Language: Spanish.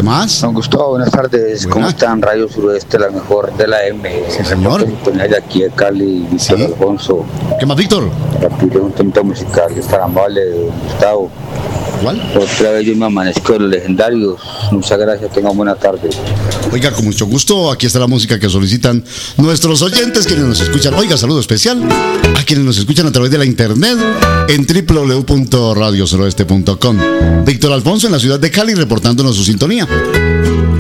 más? Don Gustavo, buenas tardes. Buena. ¿Cómo están? Radio Suroeste, la mejor de la M. Sí, señor. De aquí de Cali, Víctor Sí. Alfonso. ¿Qué más, Víctor? Para pedir un temita musical. Es tan amable, don Gustavo. ¿Cuál? Otra vez yo me amanezco de los legendarios. Muchas gracias, tengan buena tarde. Oiga, con mucho gusto, aquí está la música que solicitan nuestros oyentes, quienes nos escuchan. Oiga, saludo especial a quienes nos escuchan a través de la internet en www.radiosoroeste.com. Víctor Alfonso en la ciudad de Cali reportándonos su sintonía.